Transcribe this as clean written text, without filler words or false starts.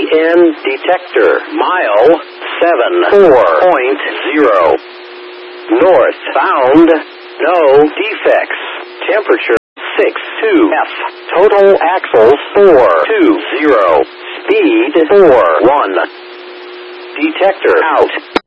EN detector. Mile 74.0. Northbound. No defects. Temperature 62F. Total axles 420. Speed 41. Detector out.